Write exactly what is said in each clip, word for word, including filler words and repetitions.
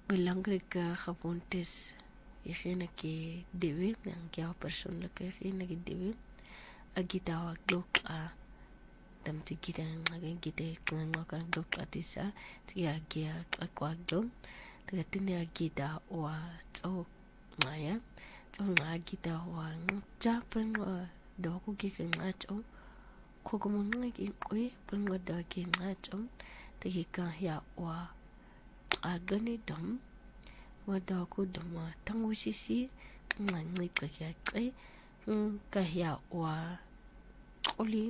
belangrike gewoontes diegene ke dewe yang jou persoonlike diegene ke dewe agita wa gloka tam tikita ngagen kite ngaka gloka tisa tia gia kwa glon tgatini agita wa to ngaya to ngagita wa cha prengo do ku ki ngacho ko ko mong ki kwe prengo do ki ngacho tikika ya wa agani dom wada ko doma tangu sisi ngangi kya kay ka ya wa oli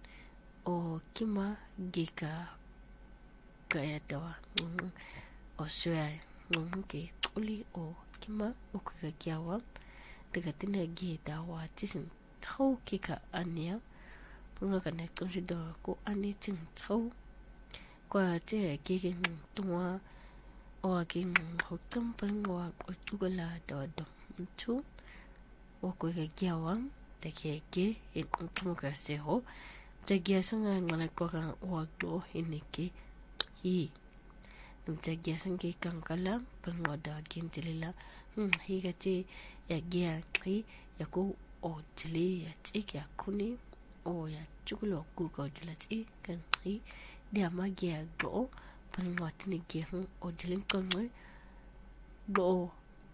o kima gika kaya dawa o swa ngi oli o kima o ka kyawa daga tina gi dawa tisin tau kika ania punga kana konsido ko ani tin tau kwa te gege tuma o king hotam pangwa ko tugala do do tu o ko ga gyawang te ke ke en tuma ka se ho te gya sanga ngana ko ka o do hiniki hi num te gya sanga kankala pangwa da gintilila hm hi ga te ya gya hi ya ko o tili ya te ya kuni o ya chukulo ku ko tila ti kan hi dia magia go pangwatini gihun o dilin kongwe go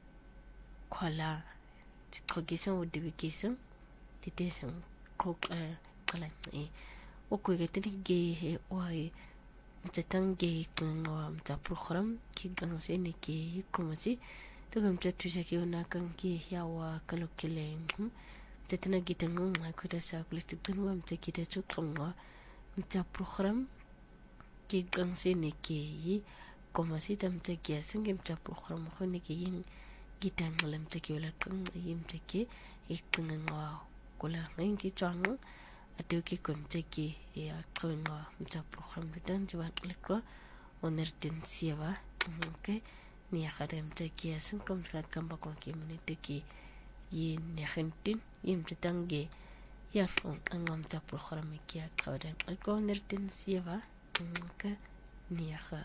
kwala kogisan o dibigisan titesan kok kala e o kuigatini ge he oi tatang ge kongwa mta program ki ganse ni ki komasi to gam tatu jaki ona kan ki yawa kalokele tatana gitangu ngakuta sa kulitik ganwa mta kita chukongwa mta program ki ganse ni ki komasi tam te ki singim ta program ko ni ki yin gitang lam te ki wala kang yim te ki ikngwa kola ngai ki chang atu ki kom te ki ya kongwa mta program dan jiwa lekwa oner tin siwa okay ni akadem te ki sing kom ka kamba ko ki mini te ki yin ni khentin yim te tangi ya on angam ta program ki ya kawden ko oner tin siwa okay niya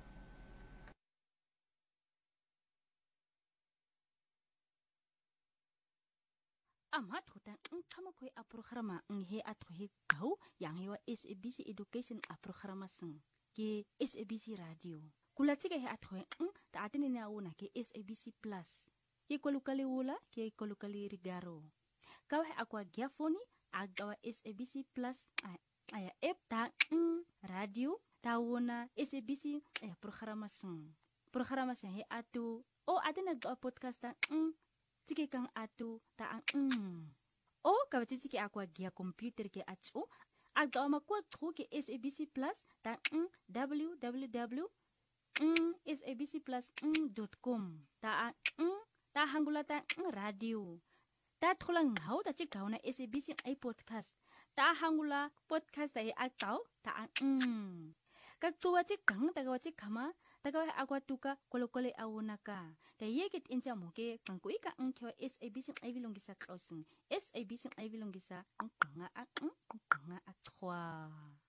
Amat hutan ang kama ko'y a programa ang he at he kau yang hewa S A B C Education a programa sing ke S A B C Radio. Kulati ka he at he ang taatin na una ke S A B C Plus. Ke kolukali ula ke kolukali rigaro. Kau he akwa giafoni agawa S A B C Plus aya app ta ang radio tawona S A B C aya programa sing. Programa sing he atu o atin nag podcast ta ang tiki kang atu ta ang mm. O kabati tiki akwa gia computer ke atu aga makwa tro ke S A B C Plus ta ang w w w dot s a b c plus dot com ta ang ta hangula ta ang radio ta tholang hau ta chikaw na S A B C ay podcast ta hangula podcast ta akaw ta ang mm. Kag tuwa chikang tagawa chikama tagawa agwa tuka kolokole awuna ka da yegit inja moge kangkui ka ang kyo S A B C ay bilongisa closing S A B C ay bilongisa ang nga ang nga at